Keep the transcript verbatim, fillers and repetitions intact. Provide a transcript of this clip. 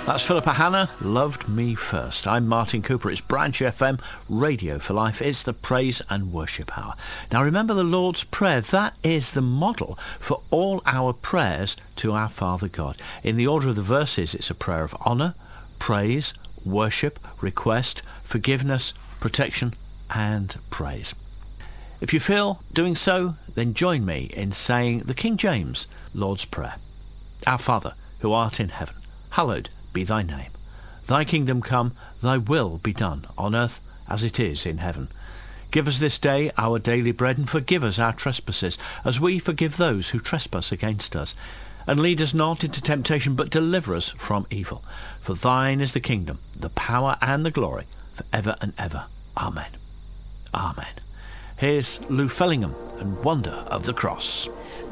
That's Philippa Hanna, Loved Me First. I'm Martin Cooper. It's Branch F M, Radio for Life. It's the Praise and Worship Hour. Now remember the Lord's Prayer. That is the model for all our prayers to our Father God. In the order of the verses, it's a prayer of honour, praise, worship, request, forgiveness, protection and praise. If you feel doing so, then join me in saying the King James Lord's Prayer. Our Father, who art in heaven, hallowed be thy name. Thy kingdom come, thy will be done, on earth as it is in heaven. Give us this day our daily bread, and forgive us our trespasses, as we forgive those who trespass against us. And lead us not into temptation, but deliver us from evil. For thine is the kingdom, the power and the glory, for ever and ever. Amen. Amen. Here's Lou Fellingham and Wonder of the Cross.